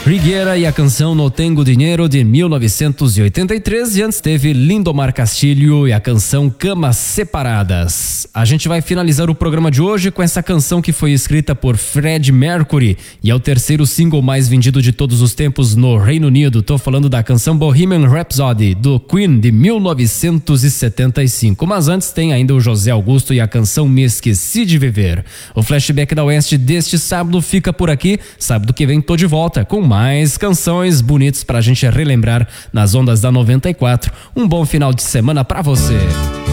Rigueira e a canção No Tengo Dinheiro de 1983, e antes teve Lindomar Castilho e a canção Camas Separadas. A gente vai finalizar o programa de hoje com essa canção que foi escrita por Freddie Mercury e é o terceiro single mais vendido de todos os tempos no Reino Unido. Tô falando da canção Bohemian Rhapsody do Queen de 1975, mas antes tem ainda o José Augusto e a canção Me Esqueci de Viver. O flashback da Oeste deste sábado fica por aqui. Sábado que vem tô de volta com mais canções bonitas pra gente relembrar nas ondas da 94. Um bom final de semana pra você.